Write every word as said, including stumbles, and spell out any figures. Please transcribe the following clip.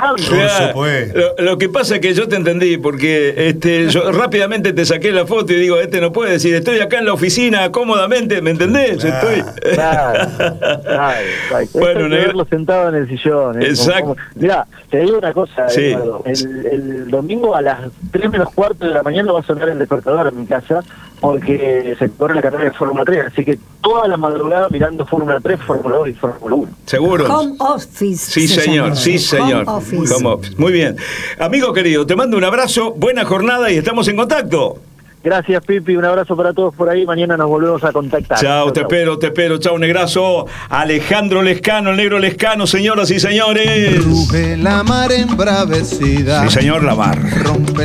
impecable. Claro, lo, lo que pasa es que yo te entendí, porque este, yo rápidamente te saqué la foto y digo, este no puede decir, estoy acá en la oficina cómodamente, ¿me entendés? Claro, estoy... claro, claro, claro. Bueno, Esto hay que verlo sentado en el sillón. ¿eh? Exacto. Como, como... Mirá, te digo una cosa, sí. Eduardo. El, el domingo a las tres menos cuarto de la mañana va a sonar el despertador en mi casa, porque se corre la carrera de Fórmula tres, así que toda la madrugada mirando Fórmula tres, Fórmula dos y Fórmula uno. ¿Seguro? Home Office. Sí, señor, llama. sí, señor. Home Office. Home Office. Muy bien. Amigo querido, te mando un abrazo, buena jornada y estamos en contacto. Gracias, Pipi, un abrazo para todos por ahí, mañana nos volvemos a contactar. Chao, te espero, te espero, chao, negrazo. Alejandro Lescano, el negro Lescano, señoras y señores. Ruge la mar embravecida. Sí, señor, la mar. Rompe